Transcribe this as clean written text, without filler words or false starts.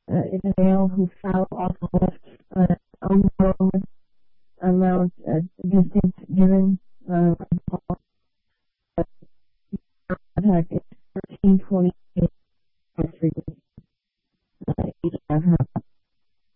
is a male who fell off a lift, unknown amount distance given. Contact is 1328 frequency.